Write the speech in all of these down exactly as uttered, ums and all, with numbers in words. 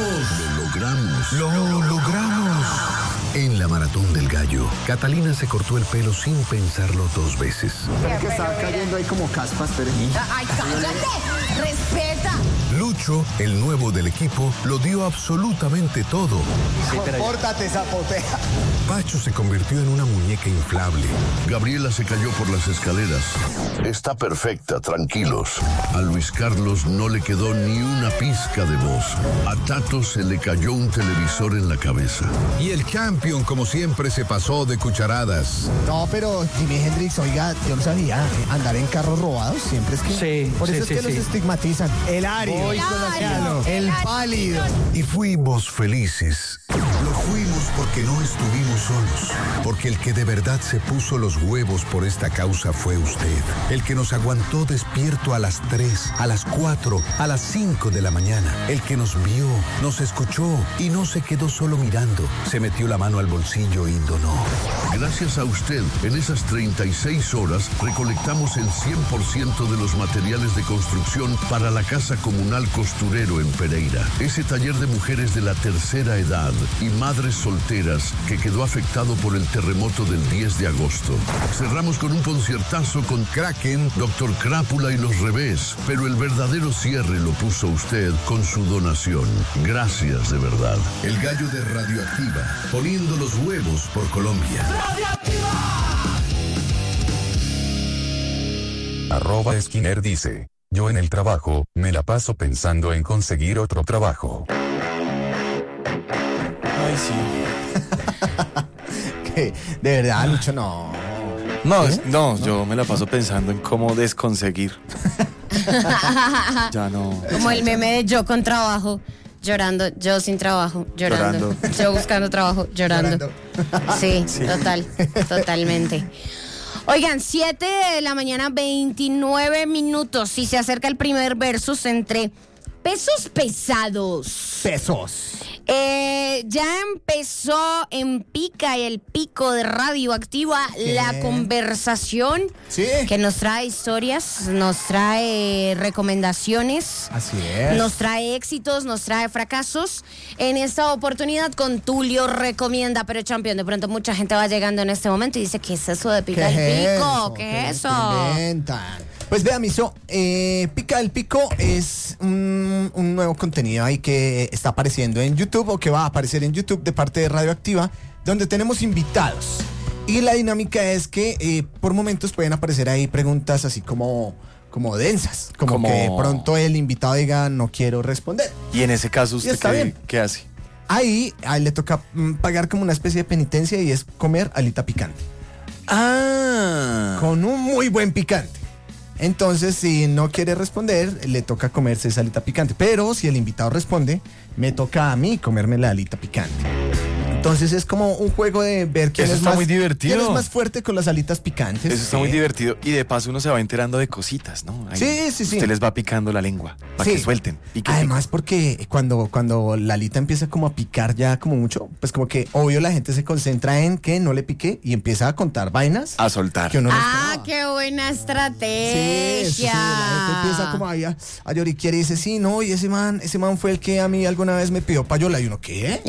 logramos. Lo logramos. Lo logramos. En la Maratón del Gallo, Catalina se cortó el pelo sin pensarlo dos veces. Es que estaba cayendo ahí como caspas, pero... ¡Ay, cállate! ¡Respeta! Lucho, el nuevo del equipo, lo dio absolutamente todo. Compórtate, zapotea. Pacho se convirtió en una muñeca inflable. Gabriela se cayó por las escaleras. Está perfecta, tranquilos. A Luis Carlos no le quedó ni una pizca de voz. A Tato se le cayó un televisor en la cabeza. Y el Champion, como siempre, se pasó de cucharadas. No, pero Jimi Hendrix, oiga, yo no sabía, andar en carros robados siempre es que... Sí, por sí, eso sí, es que sí. los estigmatizan. El ario, El ario, el el pálido. Y fuimos felices. Lo fuimos porque no estuvimos solos. Porque el que de verdad se puso los huevos por esta causa fue usted. El que nos aguantó despierto a las tres, a las cuatro, a las cinco de la mañana. El que nos vio, nos escuchó y no se quedó solo mirando. Se metió la mano al bolsillo y donó. Gracias a usted, en esas treinta y seis horas recolectamos el cien por ciento de los materiales de construcción para la Casa Comunal Costurero en Pereira. Ese taller de mujeres de la tercera edad y madres solteras que quedó afectado por el terremoto del diez de agosto. Cerramos con un conciertazo con Kraken, Doctor Crápula y Los Revés, pero el verdadero cierre lo puso usted con su donación. Gracias de verdad. El gallo de Radioactiva, poniendo los huevos por Colombia. Arroba Skinner dice, yo en el trabajo, me la paso pensando en conseguir otro trabajo. Ay, sí. Que, de verdad, Lucho, no. No, ¿Eh? es- no, yo me la paso pensando en cómo desconseguir. Ya no. Como el meme de yo con trabajo, llorando, yo sin trabajo, llorando, Llorando. yo buscando trabajo, llorando. Sí, Sí. total, totalmente. Oigan, siete de la mañana, veintinueve minutos, y se acerca el primer versus entre pesos pesados. Pesos. Eh, ya empezó en Pica y el Pico de Radioactiva ¿Qué? la conversación Sí. que nos trae historias, nos trae recomendaciones, Así es. nos trae éxitos, nos trae fracasos. En esta oportunidad con Tulio Recomienda, pero Champion, de pronto mucha gente va llegando en este momento y dice, ¿qué es eso de Pica ¿Qué el es Pico? eso? ¿Qué es se eso? inventan? Pues vea, Miso, eh, Pica el Pico es un, un nuevo contenido ahí que está apareciendo en YouTube o que va a aparecer en YouTube de parte de Radioactiva, donde tenemos invitados. Y la dinámica es que eh, por momentos pueden aparecer ahí preguntas así como, como densas, como, Como- que de pronto el invitado diga no quiero responder. Y en ese caso, ¿usted está qué, bien. qué hace? Ahí, ahí le toca mm, pagar como una especie de penitencia y es comer alita picante. Ah. Con un muy buen picante. Entonces, si no quiere responder, le toca comerse esa alita picante. Pero si el invitado responde, me toca a mí comerme la alita picante. Entonces es como un juego de ver quién Eso es está más, muy divertido. quién es más fuerte con las alitas picantes. Eso está Sí. muy divertido. Y de paso uno se va enterando de cositas, ¿no? Ahí Sí, sí, sí. Usted les va picando la lengua para Sí. que suelten. Pique, Además, porque cuando, cuando la alita empieza como a picar ya como mucho, pues como que obvio la gente se concentra en que no le pique y empieza a contar vainas pique. A soltar. que uno no Ah, esperaba. qué buena Sí, estrategia. sí, sí, la gente empieza como ahí a, a lloriquear y dice, sí, no, y ese man, ese man fue el que a mí alguna vez me pidió payola. Y uno, ¿qué?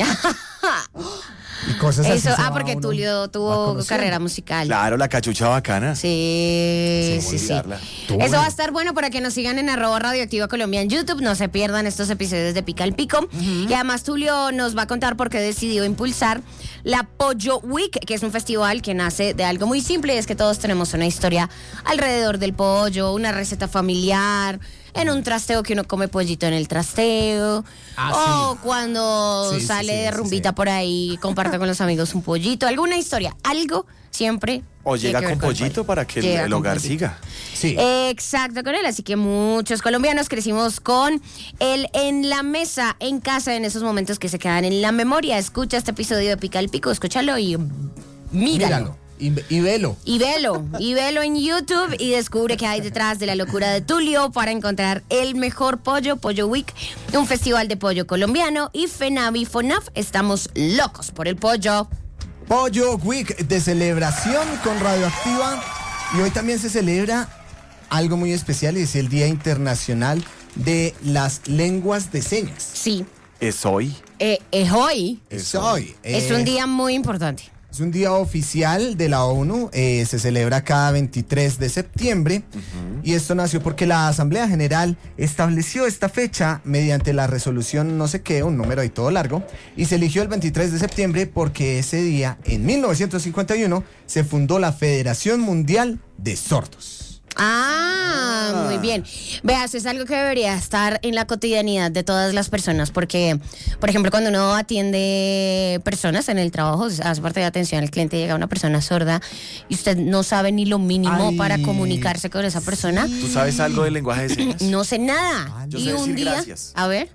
Y cosas así. Eso, se ah, va porque uno- Tulio va tuvo conociendo. carrera musical. Claro, la cachucha bacana. Sí, Sí, sí, sí. olvidarla. Eso va a estar bueno para que nos sigan en arroba Radioactiva Colombia en YouTube. No se pierdan estos episodios de Pica el Pico. Y además Tulio nos va a contar por qué decidió impulsar la Pollo Week, que es un festival que nace de algo muy simple, y es que todos tenemos una historia alrededor del pollo, una receta familiar, en un trasteo que uno come pollito en el trasteo, Ah, o cuando Sí, sí, sale sí, de sí, rumbita sí. por ahí, comparte con los amigos un pollito, alguna historia, algo siempre. O tiene llega que ver con con el pollito pollo. para que el, Llega el con hogar pollito. siga. Sí. Exacto, con él. Así que muchos colombianos crecimos con él en la mesa, en casa, en esos momentos que se quedan en la memoria. Escucha este episodio de Pica el Pico, escúchalo y míralo. Míralo. Y, y velo. Y velo, y velo en YouTube y descubre qué hay detrás de la locura de Tulio para encontrar el mejor pollo, Pollo Week, un festival de pollo colombiano, y FENAVI FONAF, estamos locos por el pollo. Pollo Week de celebración con Radioactiva. Y hoy también se celebra algo muy especial y es el Día Internacional de las Lenguas de Señas. Sí, Es hoy. Eh, es hoy. Es hoy. Es Eh, un día muy importante. Es un día oficial de la ONU, eh, se celebra cada veintitrés de septiembre y esto nació porque la Asamblea General estableció esta fecha mediante la resolución no sé qué, un número ahí todo largo, y se eligió el veintitrés de septiembre porque ese día, en mil novecientos cincuenta y uno, se fundó la Federación Mundial de Sordos. Ah, muy bien. Veas, es algo que debería estar en la cotidianidad de todas las personas, porque, por ejemplo, cuando uno atiende personas en el trabajo, hace parte de atención al cliente, llega una persona sorda y usted no sabe ni lo mínimo Ay, para comunicarse con esa persona. ¿Tú sabes algo del lenguaje de señas? No sé nada. Yo y sé un decir día, gracias. a ver.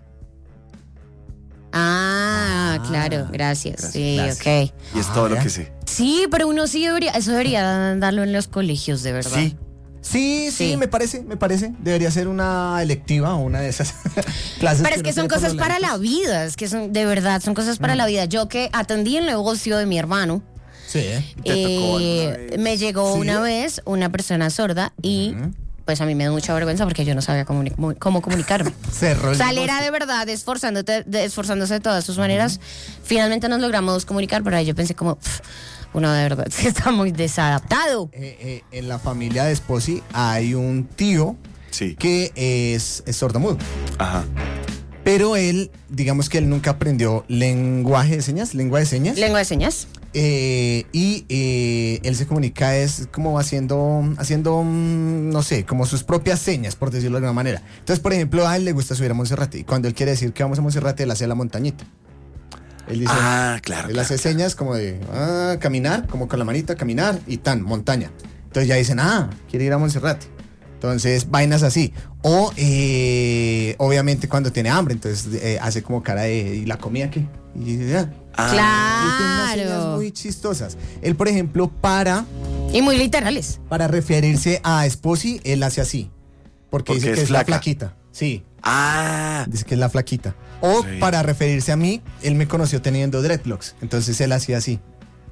Ah, Ah, claro, gracias. gracias, Sí, gracias. ok. Y es Ah, todo lo ya. que sé. Sí, pero uno sí debería, eso debería darlo en los colegios, de verdad. Sí. Sí, sí, Sí. me parece, me parece. Debería ser una electiva o una de esas clases. Pero es uno que son tiene por cosas los para la laditos. vida, es que son, de verdad, son cosas para la vida. Yo que atendí el negocio de mi hermano, Sí, ¿eh? ¿Te tocó eh, alguna vez? me llegó ¿Sí? una vez una persona sorda y pues a mí me da mucha vergüenza porque yo no sabía comuni- mu- cómo comunicarme. Cerró O el sea, él negocio. era de verdad esforzándote, de- esforzándose de todas sus maneras. Finalmente nos logramos comunicar, pero ahí yo pensé como, "Pff, uno de verdad que está muy desadaptado". Eh, eh, en la familia de Esposi hay un tío Sí. que es, es sordomudo. Ajá. Pero él, digamos que él nunca aprendió lenguaje de señas, lengua de señas. Lengua de señas. Eh, y eh, él se comunica es como haciendo, haciendo, mm, no sé, como sus propias señas, por decirlo de alguna manera. Entonces, por ejemplo, a él le gusta subir a Monserrate. Y cuando él quiere decir que vamos a Monserrate, él hace la montañita. Él dice, Ah, claro. él claro, hace señas como de ah, caminar, como con la manita, caminar y tan, montaña. Entonces ya dicen, ah, quiere ir a Monserrate. Entonces, vainas así. O, eh, obviamente, cuando tiene hambre, entonces eh, hace como cara de, ¿y la comida qué? Y ya. Ah, Y tiene unas señas Claro. muy chistosas. Él, por ejemplo, para, Y muy literales. para referirse a Esposi, él hace así. Porque, Porque dice que es es la flaca. flaquita. Sí, Ah. dice que es la flaquita. O Sí. para referirse a mí, él me conoció teniendo dreadlocks. Entonces él hacía así.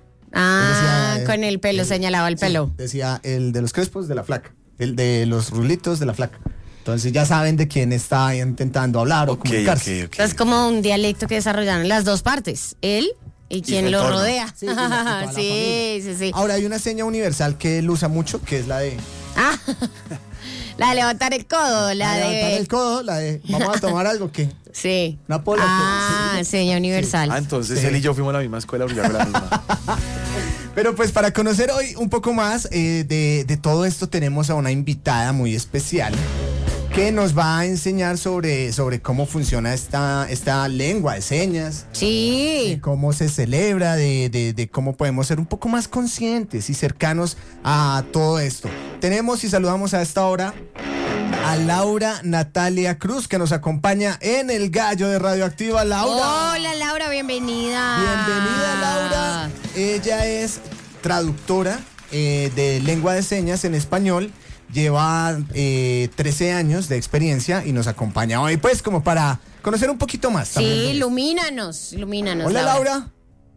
Ah, decía, eh, con el pelo, el- señalaba el Sí, pelo. decía el de los crespos de la flaca. El de los rulitos de la flaca. Entonces ya saben de quién está intentando hablar o Ok, comunicarse. ok, ok. Es como un dialecto que desarrollaron las dos partes, él y quien el lo entorno. rodea. Sí, y la- y toda la sí, familia. sí, sí. Ahora hay una seña universal que él usa mucho, que es la de Ah, la de levantar el codo, la de levantar de... el codo, la de vamos a tomar algo que Sí. una pola. Ah, que- sí. seña universal. Ah, entonces Sí. él y yo fuimos a la misma escuela, porque ya fue la misma. Pero pues para conocer hoy un poco más eh, de, de todo esto tenemos a una invitada muy especial que nos va a enseñar sobre, sobre cómo funciona esta, esta lengua de señas, de Sí. cómo se celebra, de, de- de cómo podemos ser un poco más conscientes y cercanos a todo esto. Tenemos y saludamos a esta hora a Laura Natalia Cruz, que nos acompaña en el Gallo de Radioactiva. Laura. Hola, Laura, bienvenida. Bienvenida, Laura. Ella es traductora eh, de lengua de señas en español. Lleva eh, trece años de experiencia y nos acompaña hoy, pues, como para conocer un poquito más. también Sí, de esto. ilumínanos, ilumínanos. Hola, Laura.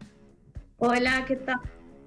Hola, ¿qué tal?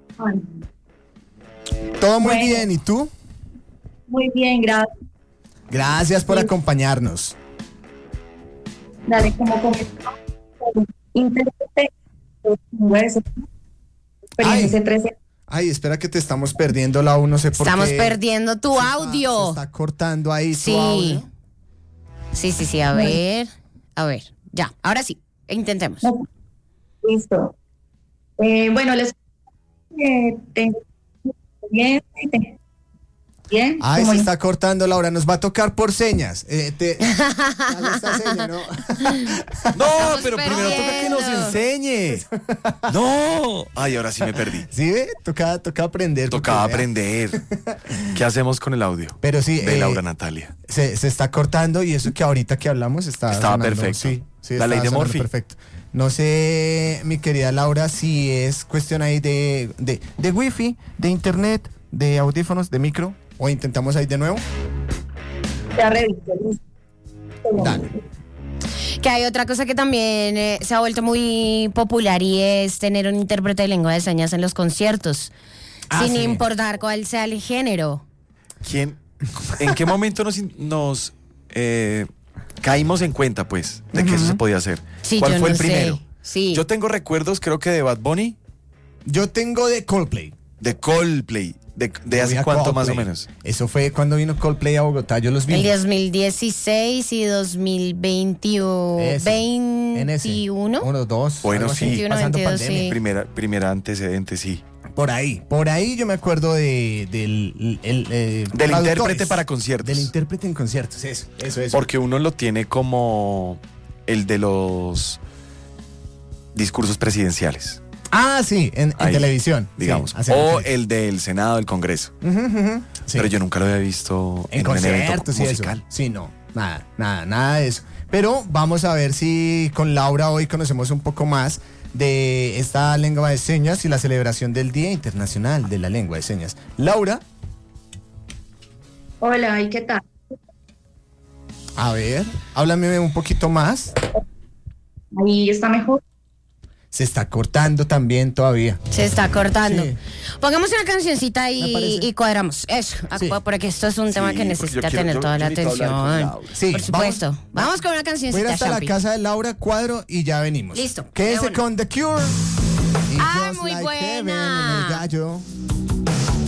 Todo muy Bueno. bien. ¿Y tú? Muy bien, gracias. Gracias por Sí. acompañarnos. Dale, como comentaba, intérprete, pues, experiencia Ay. trece. Ay, espera que te estamos perdiendo, Lau. No sé por Estamos qué. perdiendo tu Se está- audio. Se está cortando ahí Sí. tu audio. Sí, sí, sí, a ver. A ver, ya, ahora sí, intentemos. Listo. Eh, bueno, les eh, tengo bien, tengo- bien. Ay, como se in- está cortando, Laura. Nos va a tocar por señas. Eh, te- haz esta seña, ¿no? No, pero primero perdiendo. toca que nos enseñe. No. Ay, ahora sí me perdí. ¿Sí ve? Toca, toca aprender. porque, Tocaba vea, aprender. ¿Qué hacemos con el audio? Pero sí, De eh, Laura Natalia. Se, se está cortando y eso que ahorita que hablamos está Estaba sonando, perfecto. Sí, sí, La estaba ley de sonando Murphy. Perfecto. No sé, mi querida Laura, si es cuestión ahí de, de, de wifi, de internet, de audífonos, de micro, o intentamos ahí de nuevo. Ya reviso, listo. Dale. Que hay otra cosa que también eh, se ha vuelto muy popular y es tener un intérprete de lengua de señas en los conciertos, Ah, sin sí. importar cuál sea el género. ¿Quién? ¿En qué momento nos, in- nos eh, caímos en cuenta, pues, de que eso se podía hacer. Sí, ¿Cuál yo fue no el primero? sé. Sí. Yo tengo recuerdos, creo que de Bad Bunny, Yo tengo de Coldplay. de Coldplay, de, de hace Había cuánto más o Coldplay. menos. Eso fue cuando vino Coldplay a Bogotá, yo los vi. El dos mil dieciséis y dos mil veintiuno. Ese, en ese. veintiuno. Uno, dos. Bueno, algo así, sí. veintiuno, pasando veintidós, pandemia. sí. Primera, primera antecedente, sí. Por ahí, por ahí yo me acuerdo de, del el, eh, Del traductores. intérprete para conciertos. Del intérprete en conciertos, eso, eso, eso. Porque uno lo tiene como el de los discursos presidenciales, Ah, sí, en, en Ahí, televisión. digamos. Sí, hace o mucho. el del Senado, del Congreso. Ujú, ujú, sí. Pero yo nunca lo había visto en en, un evento conciertos y eso. musical. Sí, no, nada, nada, nada de eso. Pero vamos a ver si con Laura hoy conocemos un poco más de esta lengua de señas y la celebración del Día Internacional de la Lengua de Señas. Laura, Hola, ¿y qué tal? a ver, háblame un poquito más. Ahí está mejor. Se está cortando también todavía. Se está cortando. Sí. Pongamos una cancioncita Me y, parece. y cuadramos. Eso, Sí. porque esto es un tema Sí, que porque necesita yo quiero- tener yo- toda yo la necesito hablar con atención. Laura. Sí, Por supuesto. Vamos, vamos- con una Voy a ir cancioncita, hasta la Champi. casa de Laura, cuadro y ya venimos. Listo, de Quédese una. con The Cure. Y Ah, Just muy Like buena. Heaven en el gallo.